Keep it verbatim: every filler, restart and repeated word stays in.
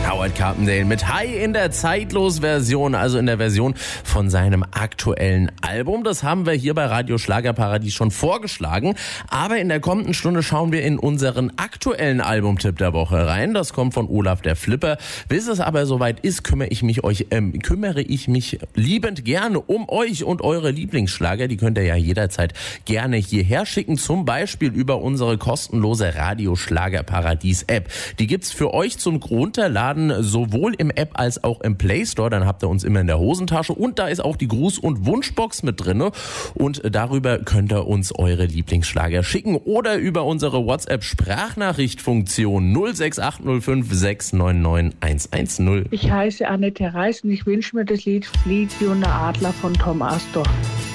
Howard Carpendale mit High in der Zeitlos-Version, also in der Version von seinem aktuellen Album. Das haben wir hier bei Radio Schlagerparadies schon vorgeschlagen. Aber in der kommenden Stunde schauen wir in unseren aktuellen Albumtipp der Woche rein. Das kommt von Olaf der Flipper. Bis es aber soweit ist, kümmere ich mich euch, ähm, kümmere ich mich liebend gerne um euch und eure Lieblingsschlager. Die könnt ihr ja jederzeit gerne hierher schicken. Zum Beispiel über unsere kostenlose Radio Schlagerparadies App. Die gibt's für euch zum Runterladen, sowohl im App als auch im Play Store. Dann habt ihr uns immer in der Hosentasche. Und da ist auch die Gruß- und Wunschbox mit drinne. Und darüber könnt ihr uns eure Lieblingsschlager schicken oder über unsere WhatsApp-Sprachnachricht-Funktion null sechs acht null fünf sechs neun neun eins eins null. Ich heiße Annette Reis und ich wünsche mir das Lied Fliegt wie ein Adler von Tom Astor.